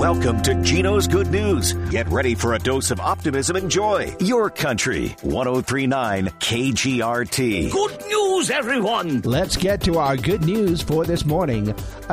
Welcome to Gino's Good News. Get ready for a dose of optimism and joy. Your country. 103.9 KGRT. Good news, everyone. Let's get to our good news for this morning.